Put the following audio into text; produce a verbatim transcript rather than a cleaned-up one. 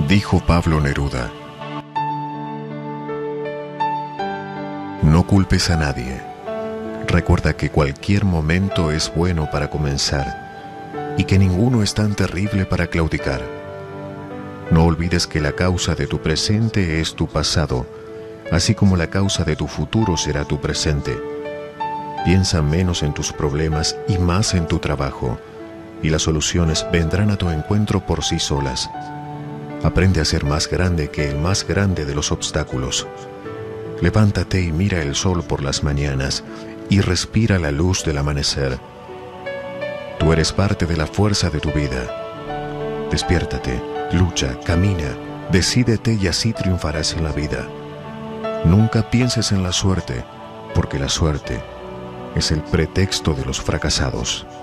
Dijo Pablo Neruda: no culpes a nadie. Recuerda que cualquier momento es bueno para comenzar y que ninguno es tan terrible para claudicar. No olvides que la causa de tu presente es tu pasado, así como la causa de tu futuro será tu presente. Piensa menos en tus problemas y más en tu trabajo, y las soluciones vendrán a tu encuentro por sí solas. Aprende a ser más grande que el más grande de los obstáculos. Levántate y mira el sol por las mañanas y respira la luz del amanecer. Tú eres parte de la fuerza de tu vida. Despiértate, lucha, camina, decídete y así triunfarás en la vida. Nunca pienses en la suerte, porque la suerte es el pretexto de los fracasados.